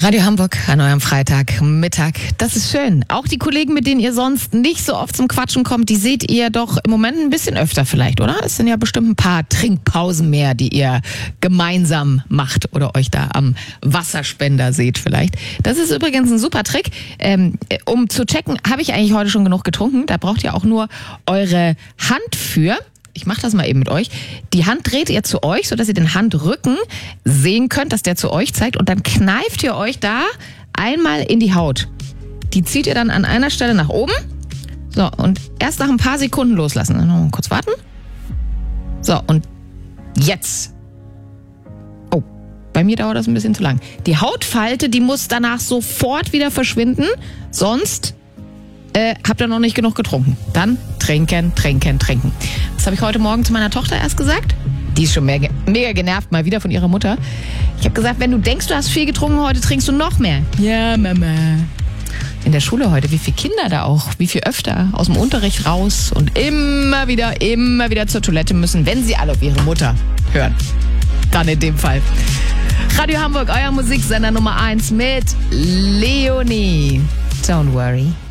Radio Hamburg an eurem Freitagmittag. Das ist schön. Auch die Kollegen, mit denen ihr sonst nicht so oft zum Quatschen kommt, die seht ihr doch im Moment ein bisschen öfter vielleicht, oder? Es sind ja bestimmt ein paar Trinkpausen mehr, die ihr gemeinsam macht oder euch da am Wasserspender seht vielleicht. Das ist übrigens ein super Trick. Um zu checken, habe ich eigentlich heute schon genug getrunken? Da braucht ihr auch nur eure Hand für. Ich mache das mal eben mit euch. Die Hand dreht ihr zu euch, sodass ihr den Handrücken sehen könnt, dass der zu euch zeigt. Und dann kneift ihr euch da einmal in die Haut. Die zieht ihr dann an einer Stelle nach oben. So, und erst nach ein paar Sekunden loslassen. Dann noch mal kurz warten. So, und jetzt. Oh, bei mir dauert das ein bisschen zu lang. Die Hautfalte, die muss danach sofort wieder verschwinden. Sonst habt ihr noch nicht genug getrunken. Dann trinken. Das habe ich heute Morgen zu meiner Tochter erst gesagt. Die ist schon mega genervt, mal wieder von ihrer Mutter. Ich habe gesagt, wenn du denkst, du hast viel getrunken, heute trinkst du noch mehr. Ja, Mama. In der Schule heute, wie viele Kinder da auch, wie viel öfter aus dem Unterricht raus und immer wieder zur Toilette müssen, wenn sie alle auf ihre Mutter hören. Dann in dem Fall. Radio Hamburg, euer Musiksender Nummer 1 mit Leonie. Don't worry.